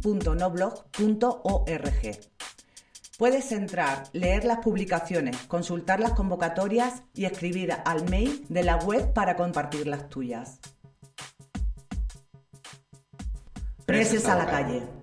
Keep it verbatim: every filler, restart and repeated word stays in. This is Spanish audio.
punto noblog punto org. Puedes entrar, leer las publicaciones, consultar las convocatorias y escribir al mail de la web para compartir las tuyas. Preses a la calle.